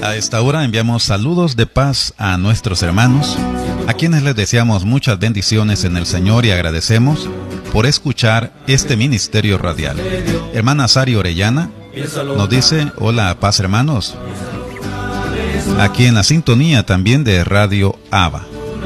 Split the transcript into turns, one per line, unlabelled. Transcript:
A esta hora enviamos saludos de paz a nuestros hermanos, a quienes les deseamos muchas bendiciones en el Señor y agradecemos por escuchar este ministerio radial. Hermana Sari Orellana nos dice: hola, paz hermanos, aquí en la sintonía también de Radio Abba.